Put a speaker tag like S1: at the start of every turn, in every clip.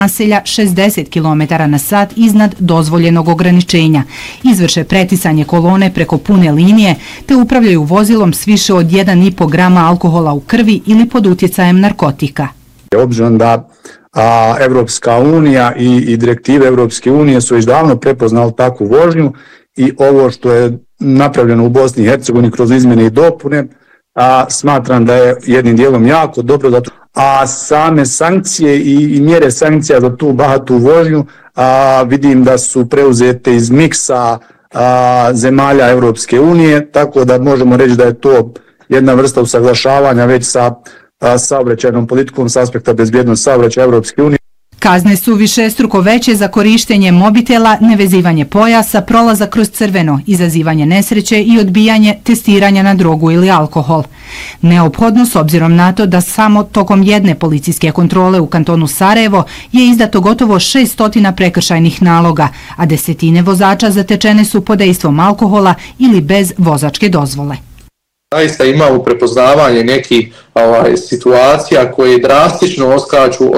S1: naselja 60 km/h iznad dozvoljenog ograničenja, izvrše pretisanje kolone preko pune linije te upravljaju vozilom s više od 1,5 grama alkohola u krvi ili pod utjecajem narkotika.
S2: Obzirom da Evropska unija i direktive Evropske unije su već davno prepoznali takvu vožnju i ovo što je napravljeno u Bosni i Hercegovini kroz izmjene i dopune, smatram da je jednim dijelom jako dobro, a same sankcije i mjere sankcija za tu bahatu vožnju vidim da su preuzete iz miksa zemalja Evropske unije, tako da možemo reći da je to jedna vrsta usaglašavanja već sa saobraćajnom politikom s aspekta bezbjednosti saobraćaja Evropske unije.
S1: Kazne su višestruko veće za korištenje mobitela, nevezivanje pojasa, prolazak kroz crveno, izazivanje nesreće i odbijanje testiranja na drogu ili alkohol. Neophodno s obzirom na to da samo tokom jedne policijske kontrole u kantonu Sarajevo je izdato gotovo 600 prekršajnih naloga, a desetine vozača zatečene su pod dejstvom alkohola ili bez vozačke dozvole.
S3: Zaista imamo prepoznavanje nekih situacija koje drastično odskaču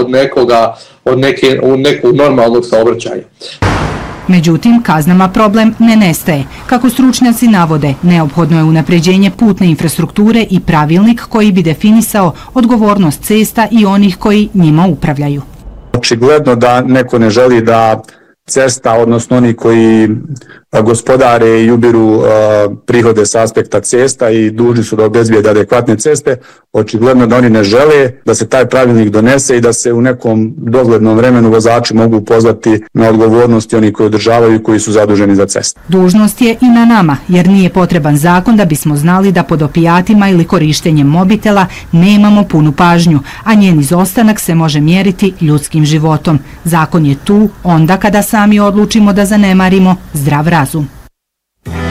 S3: od nekog normalnog saobraćaja.
S1: Međutim, kaznama problem ne nestaje. Kako stručnjaci navode, neophodno je unapređenje putne infrastrukture i pravilnik koji bi definisao odgovornost cesta i onih koji njima upravljaju.
S2: Očigledno da neko ne želi da cesta, odnosno oni koji gospodare i ubiru prihode s aspekta cesta i dužni su da obezbijede adekvatne ceste, očigledno da oni ne žele da se taj pravilnik donese i da se u nekom doglednom vremenu vozači mogu pozvati na odgovornosti oni koji održavaju i koji su zaduženi za ceste.
S1: Dužnost je i na nama, jer nije potreban zakon da bismo znali da pod opijatima ili korištenjem mobitela nemamo punu pažnju, a njen izostanak se može mjeriti ljudskim životom. Zakon je tu onda kada sami odlučimo da zanemarimo zdrav razum.